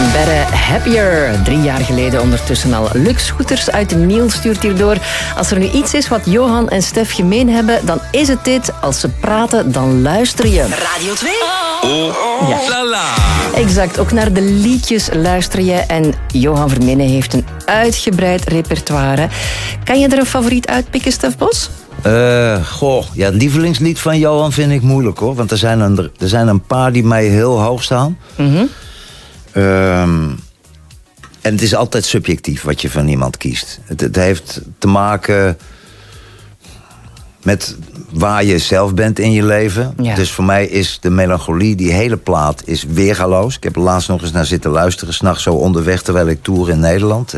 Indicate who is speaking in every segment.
Speaker 1: Better Happier. 3 jaar geleden ondertussen al. Lux Scooters uit de Niel stuurt hierdoor. Als er nu iets is wat Johan en Stef gemeen hebben, dan is het dit. Als ze praten, dan luister je.
Speaker 2: Radio 2.
Speaker 1: Ja.
Speaker 3: Lala.
Speaker 1: Exact, ook naar de liedjes luister je. En Johan Vermenen heeft een uitgebreid repertoire. Kan je er een favoriet uitpikken, Stef Bos?
Speaker 4: Het lievelingslied van Johan vind ik moeilijk, hoor. Want er zijn een paar die mij heel hoog staan.
Speaker 1: Mm-hmm.
Speaker 4: En het is altijd subjectief wat je van iemand kiest. Het heeft te maken met waar je zelf bent in je leven.
Speaker 1: Ja.
Speaker 4: Dus voor mij is de melancholie, die hele plaat, is weergaloos. Ik heb er laatst nog eens naar zitten luisteren, 's nachts zo onderweg terwijl ik toer in Nederland.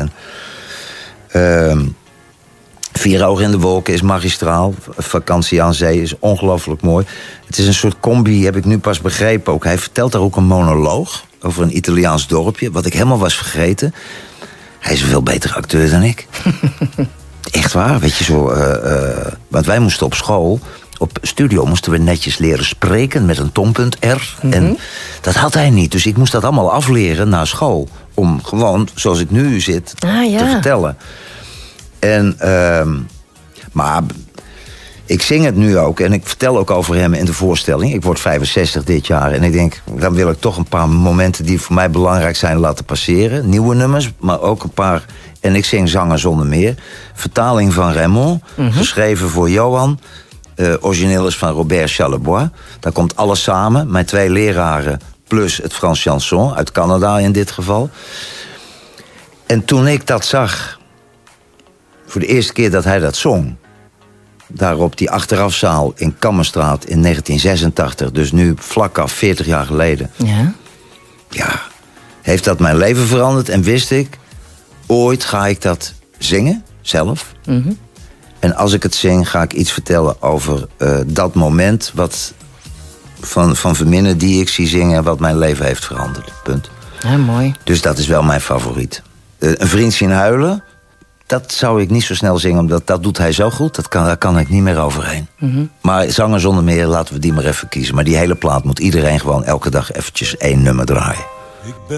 Speaker 4: En 4 ogen in de wolken is magistraal. Vakantie aan zee is ongelooflijk mooi. Het is een soort combi, heb ik nu pas begrepen ook. Hij vertelt daar ook een monoloog over een Italiaans dorpje, wat ik helemaal was vergeten. Hij is een veel betere acteur dan ik. Echt waar, weet je zo. Want wij moesten op school, op studio moesten we netjes leren spreken met een tongpunt R. Mm-hmm. En dat had hij niet, dus ik moest dat allemaal afleren na school. Om gewoon, zoals ik nu zit, te vertellen. En, maar ik zing het nu ook en ik vertel ook over hem in de voorstelling. Ik word 65 dit jaar en ik denk, dan wil ik toch een paar momenten die voor mij belangrijk zijn laten passeren. Nieuwe nummers, maar ook een paar. En ik zing Zanger zonder meer. Vertaling van Raymond, geschreven voor Johan. Origineel is van Robert Charlebois. Daar komt alles samen. Mijn 2 leraren plus het Frans chanson uit Canada in dit geval. En toen ik dat zag, voor de eerste keer dat hij dat zong, daar op die achterafzaal in Kammerstraat in 1986, dus nu vlak af 40 jaar geleden. Ja, heeft dat mijn leven veranderd en wist ik, ooit ga ik dat zingen, zelf. Mm-hmm. En als ik het zing, ga ik iets vertellen over dat moment wat van Verminen die ik zie zingen, wat mijn leven heeft veranderd. Punt.
Speaker 1: Ja, mooi.
Speaker 4: Dus dat is wel mijn favoriet. Een vriend zien huilen, dat zou ik niet zo snel zingen, omdat dat doet hij zo goed. Daar kan ik niet meer overheen. Mm-hmm. Maar Zanger zonder meer, laten we die maar even kiezen. Maar die hele plaat moet iedereen gewoon elke dag eventjes 1 nummer draaien.
Speaker 5: Ik ben